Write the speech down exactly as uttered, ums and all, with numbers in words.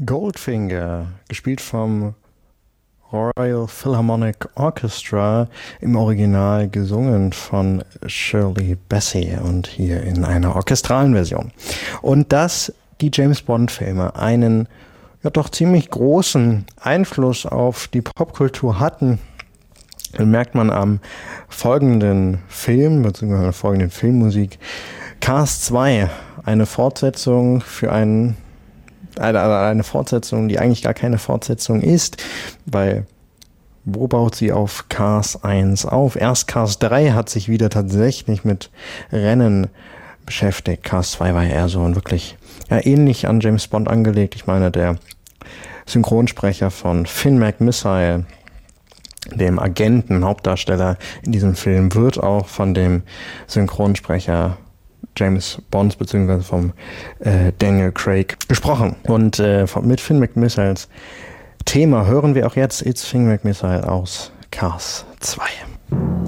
Goldfinger, gespielt vom Royal Philharmonic Orchestra, im Original gesungen von Shirley Bassey und hier in einer orchestralen Version. Und dass die James-Bond-Filme einen ja doch ziemlich großen Einfluss auf die Popkultur hatten, merkt man am folgenden Film, beziehungsweise der folgenden Filmmusik. Cars zwei, eine Fortsetzung für einen Eine, eine Fortsetzung, die eigentlich gar keine Fortsetzung ist, weil wo baut sie auf Cars eins auf? Erst Cars drei hat sich wieder tatsächlich mit Rennen beschäftigt. Cars zwei war ja eher so ein wirklich ja, ähnlich an James Bond angelegt. Ich meine, der Synchronsprecher von Finn McMissile, dem Agenten, Hauptdarsteller in diesem Film, wird auch von dem Synchronsprecher James Bonds bzw. vom äh, Daniel Craig gesprochen. Und äh, mit Finn McMissiles Thema hören wir auch jetzt It's Finn McMissile aus Cars zwei.